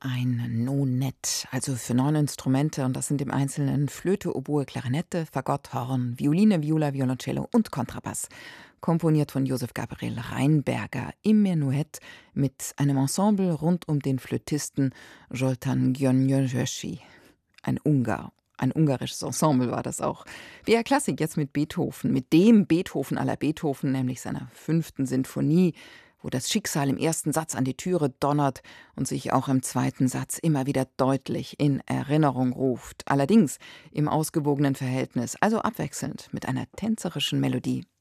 Ein Nonett, also für 9 Instrumente, und das sind im Einzelnen Flöte, Oboe, Klarinette, Fagott, Horn, Violine, Viola, Violoncello und Kontrabass. Komponiert von Josef Gabriel Rheinberger im Menuett mit einem Ensemble rund um den Flötisten Zoltán Gyöngyösi, ein Ungar. Ein ungarisches Ensemble war das auch. BR Klassik jetzt mit Beethoven, mit dem Beethoven aller Beethoven, nämlich seiner 5. Sinfonie, wo das Schicksal im ersten Satz an die Türe donnert und sich auch im zweiten Satz immer wieder deutlich in Erinnerung ruft. Allerdings im ausgewogenen Verhältnis, also abwechselnd mit einer tänzerischen Melodie.